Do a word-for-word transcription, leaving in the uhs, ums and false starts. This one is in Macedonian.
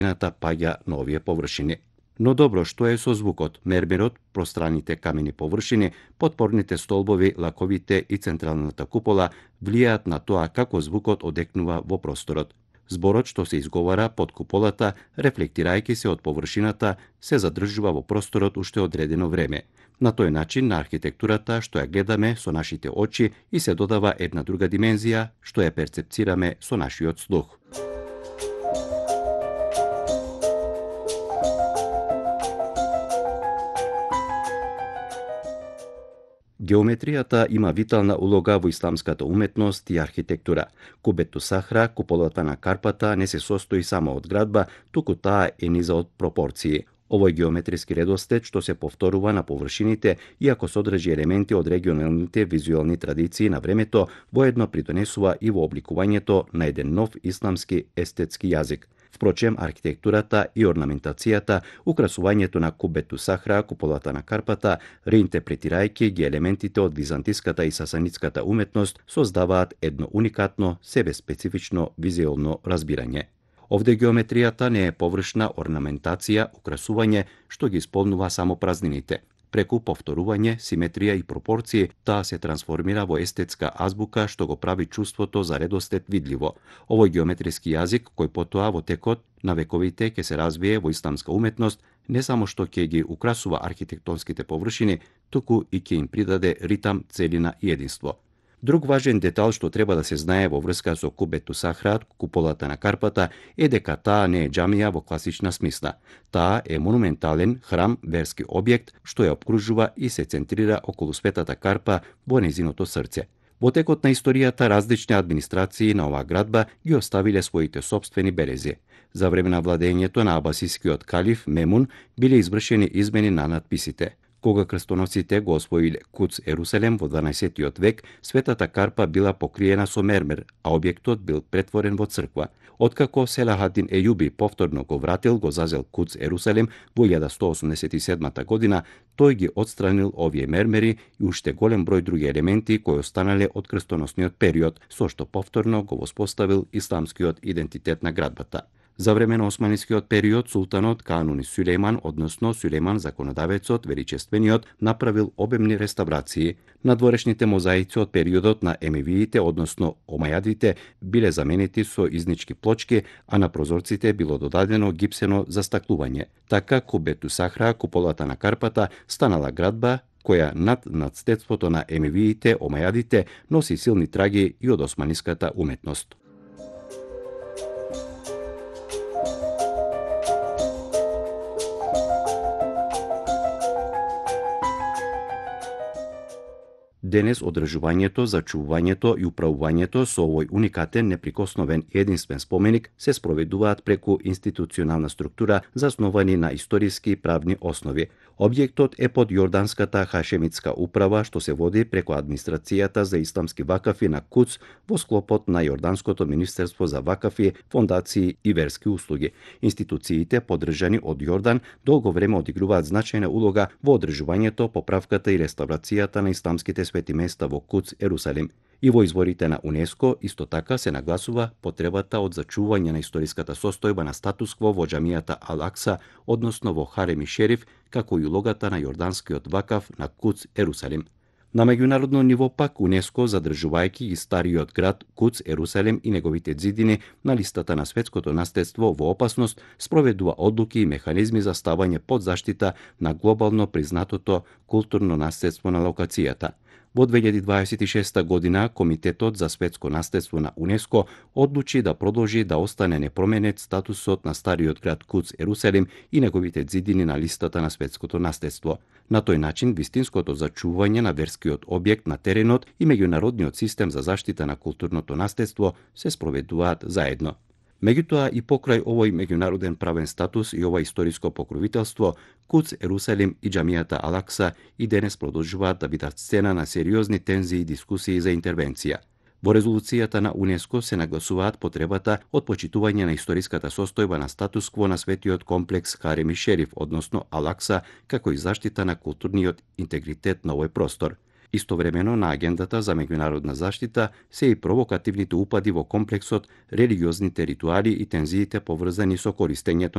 паѓа на овие површини. Но добро, што е со звукот? Мермерот, пространите камени површини, потпорните столбови, лаковите и централната купола влијаат на тоа како звукот одекнува во просторот. Зборот што се изговара под куполата, рефлектирајќи се од површината, се задржува во просторот уште одредено време. На тој начин на архитектурата што ја гледаме со нашите очи и се додава една друга димензија што ја перцепцираме со нашиот слух. Геометријата има витална улога во исламската уметност и архитектура. Кубето Сахра, куполата на Карпата, не се состои само од градба, туку таа е низа од пропорции. Овој геометриски редостет што се повторува на површините, иако содржи елементи од регионалните визуелни традиции на времето, воедно придонесува и во обликувањето на еден нов исламски естетски јазик. Впрочем, архитектурата и орнаментацијата, украсувањето на Кубето Сахра, куполата на Карпата, реинтерпретирајќи ги елементите од византиската и сасанитската уметност, создаваат едно уникатно, себе специфично визуелно разбирање. Овде геометријата не е површна орнаментација, украсување што ги исполнува само празнините. Преку повторување, симетрија и пропорции, таа се трансформира во естетска азбука што го прави чувството за редостет видливо. Овој геометриски јазик, кој потоа во текот на вековите ќе се развие во исламска уметност, не само што ќе ги украсува архитектонските површини, туку и ќе им придаде ритам, целина и единство. Друг важен детал што треба да се знае во врска со Кубето Сахра, куполата на Карпата, е дека таа не е џамија во класична смисла. Таа е монументален храм, верски објект, што ја обкружува и се центрира околу Светата Карпа во незиното срце. Во текот на историјата различни администрации на оваа градба ги оставиле своите сопствени белези. За време на владењето на абасискиот калиф Мемун биле извршени измени на надписите. Кога крстоносците го освоиле Куц Ерусалем во дванаесеттиот век, Светата Карпа била покриена со мермер, а објектот бил претворен во црква. Откако Селахадин Ејуби повторно го вратил, го зазел Куц Ерусалем во илјада сто осумдесет и седма година, тој ги отстранил овие мермери и уште голем број други елементи кои останале од крстоносниот период, со што повторно го воспоставил исламскиот идентитет на градбата. За време на османискиот период, султанот Кануни Сулејман, односно Сулејман законодавецот, величествениот, направил обемни реставрации. Надворешните мозаици од периодот на емевиите, односно омајадите, биле заменети со изнички плочки, а на прозорците било додадено гипсено застаклување. Така Кубето Сахра, куполата на Карпата, станала градба која над надстедството на емевиите, омајадите, носи силни траги и од османиската уметност. Денес одржувањето, зачувувањето и управувањето со овој уникатен, неприкосновен и единствен споменик се спроведуваат преку институционална структура засновани на историски и правни основи. Објектот е под јорданската хашемитска управа што се води преку администрацијата за исламски вакафи на Куц во склопот на Јорданското министерство за вакафи, фондации и верски услуги. Институциите поддржани од Јордан долго време одигруваат значајна улога во одржувањето, поправката и реставрацијата на исламските свети места во Куц Ерусалим. И во изворите на УНЕСКО исто така се нагласува потребата од зачување на историската состојба на статус-кво во џамијата Ал-Акса, односно во Харем и Шериф, како и улогата на јорданскиот вакаф на Куц Ерусалим. На меѓународно ниво пак УНЕСКО, задржувајќи ги стариот град Куц Ерусалим и неговите ѕидини на листата на светското наследство во опасност, спроведува одлуки и механизми за ставање под заштита на глобално признатото културно наследство на локацијата. Во две илјади дваесет и шеста година Комитетот за светско наследство на УНЕСКО одлучи да продолжи да остане непроменет статусот на стариот град Куц Ерусалим и неговите ѕидини на листата на светското наследство. На тој начин, вистинското зачување на верскиот објект на теренот и меѓународниот систем за заштита на културното наследство се спроведуваат заедно. Меѓутоа и покрај овој меѓународен правен статус и ова историско покровителство, Куц Ерусалим и џамијата Ал-Акса и денес продолжуваат да бидат сцена на сериозни тензии и дискусии за интервенција. Во резолуцијата на УНЕСКО се нагласуваат потребата од почитување на историската состојба на статус-кво на светиот комплекс Харем и Шериф, односно Ал-Акса, како и заштита на културниот интегритет на овој простор. Истовремено на агендата за меѓународна заштита се и провокативните упади во комплексот, религиозните ритуали и тензиите поврзани со користењето